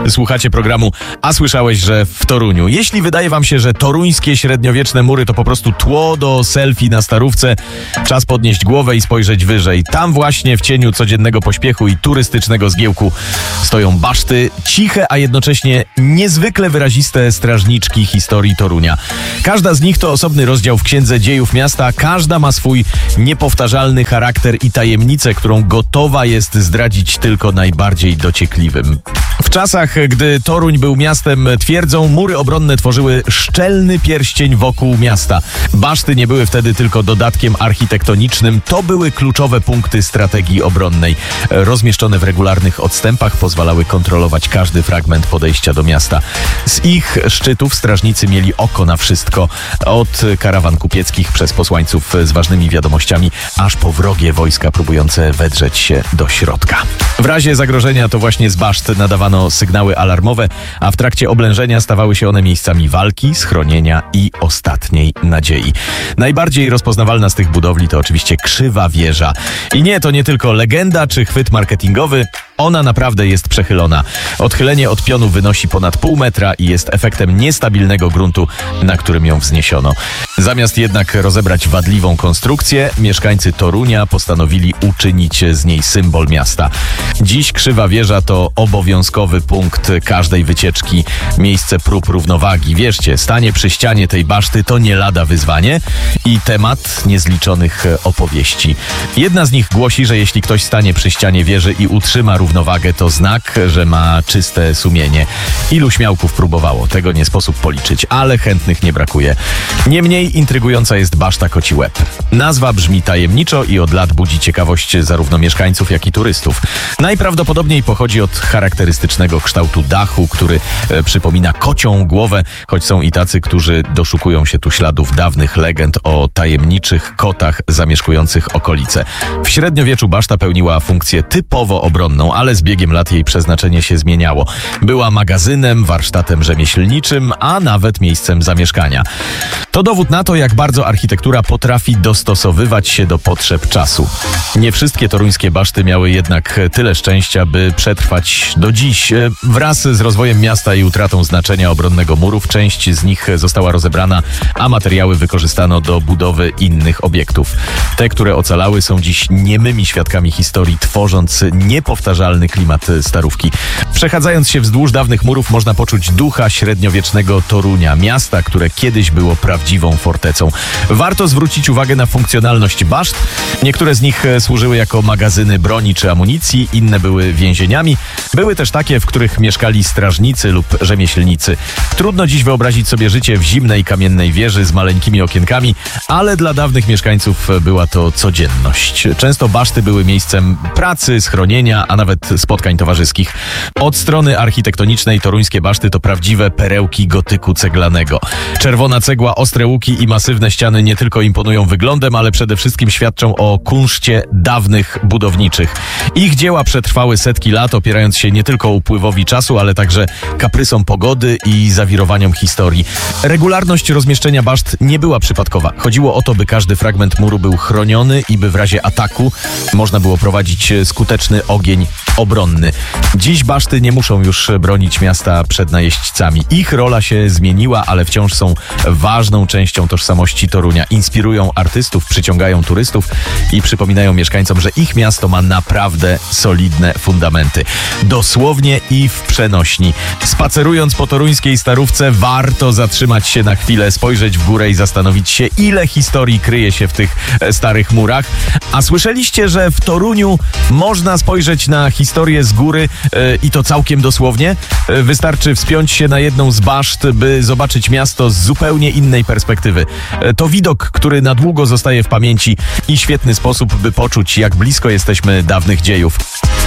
Słuchacie programu A słyszałeś, że w Toruniu? Jeśli wydaje wam się, że toruńskie średniowieczne mury to po prostu tło do selfie na Starówce, czas podnieść głowę i spojrzeć wyżej. Tam właśnie w cieniu codziennego pośpiechu i turystycznego zgiełku stoją baszty, ciche, a jednocześnie niezwykle wyraziste strażniczki historii Torunia. Każda z nich to osobny rozdział w księdze dziejów miasta, każda ma swój niepowtarzalny charakter i tajemnicę, którą gotowa jest zdradzić tylko najbardziej dociekliwym. W czasach, gdy Toruń był miastem twierdzą, mury obronne tworzyły szczelny pierścień wokół miasta. Baszty nie były wtedy tylko dodatkiem architektonicznym, to były kluczowe punkty strategii obronnej. Rozmieszczone w regularnych odstępach pozwalały kontrolować każdy fragment podejścia do miasta. Z ich szczytów strażnicy mieli oko na wszystko, od karawan kupieckich przez posłańców z ważnymi wiadomościami, aż po wrogie wojska próbujące wedrzeć się do środka. W razie zagrożenia to właśnie z baszt nadawano sygnały alarmowe, a w trakcie oblężenia stawały się one miejscami walki, schronienia i ostatniej nadziei. Najbardziej rozpoznawalna z tych budowli to oczywiście Krzywa Wieża. I nie, to nie tylko legenda czy chwyt marketingowy, ona naprawdę jest przechylona. Odchylenie od pionu wynosi ponad pół metra i jest efektem niestabilnego gruntu, na którym ją wzniesiono. Zamiast jednak rozebrać wadliwą konstrukcję, mieszkańcy Torunia postanowili uczynić z niej symbol miasta. Dziś Krzywa Wieża to obowiązkowy punkt każdej wycieczki, miejsce prób równowagi. Wierzcie, stanie przy ścianie tej baszty to nie lada wyzwanie i temat niezliczonych opowieści. Jedna z nich głosi, że jeśli ktoś stanie przy ścianie wieży i utrzyma równowagę, to znak, że ma czyste sumienie. Ilu śmiałków próbowało, tego nie sposób policzyć, ale chętnych nie brakuje. Niemniej intrygująca jest baszta Koci Łeb. Nazwa brzmi tajemniczo i od lat budzi ciekawość zarówno mieszkańców, jak i turystów. Najprawdopodobniej pochodzi od charakterystycznego kształtu dachu, który przypomina kocią głowę, choć są i tacy, którzy doszukują się tu śladów dawnych legend o tajemniczych kotach zamieszkujących okolice. W średniowieczu baszta pełniła funkcję typowo obronną, ale z biegiem lat jej przeznaczenie się zmieniało. Była magazynem, warsztatem rzemieślniczym, a nawet miejscem zamieszkania. To dowód na to, jak bardzo architektura potrafi dostosowywać się do potrzeb czasu. Nie wszystkie toruńskie baszty miały jednak tyle szczęścia, by przetrwać do dziś. Wraz z rozwojem miasta i utratą znaczenia obronnego murów, część z nich została rozebrana, a materiały wykorzystano do budowy innych obiektów. Te, które ocalały, są dziś niemymi świadkami historii, tworząc niepowtarzalny klimat Starówki. Przechadzając się wzdłuż dawnych murów, można poczuć ducha średniowiecznego Torunia, miasta, które kiedyś było prawdziwą fortecą. Warto zwrócić uwagę na funkcjonalność baszt. Niektóre z nich służyły jako magazyny broni czy amunicji, inne były więzieniami. Były też takie, w których mieszkali strażnicy lub rzemieślnicy. Trudno dziś wyobrazić sobie życie w zimnej kamiennej wieży z maleńkimi okienkami, ale dla dawnych mieszkańców była to codzienność. Często baszty były miejscem pracy, schronienia, a nawet spotkań towarzyskich. Od strony architektonicznej toruńskie baszty to prawdziwe perełki gotyku ceglanego. Czerwona cegła, ostre łuki i masywne ściany nie tylko imponują wyglądem, ale przede wszystkim świadczą o kunszcie dawnych budowniczych. Ich dzieła przetrwały setki lat, opierając się nie tylko upływowi czasu, ale także kaprysom pogody i zawirowaniom historii. Regularność rozmieszczenia baszt nie była przypadkowa. Chodziło o to, by każdy fragment muru był chroniony i by w razie ataku można było prowadzić skuteczny ogień obronny. Dziś baszty nie muszą już bronić miasta przed najeźdźcami. Ich rola się zmieniła, ale wciąż są ważną częścią tożsamości Torunia. Inspirują artystów, przyciągają turystów i przypominają mieszkańcom, że ich miasto ma naprawdę solidne fundamenty. Dosłownie i w przenośni. Spacerując po toruńskiej Starówce, warto zatrzymać się na chwilę, spojrzeć w górę i zastanowić się, ile historii kryje się w tych starych murach. A słyszeliście, że w Toruniu można spojrzeć na historię z góry i to całkiem dosłownie? Wystarczy wspiąć się na jedną z baszt, by zobaczyć miasto z zupełnie innej perspektywy. To widok, który na długo zostaje w pamięci i świetny sposób, by poczuć, jak blisko jesteśmy dawnych dziejów.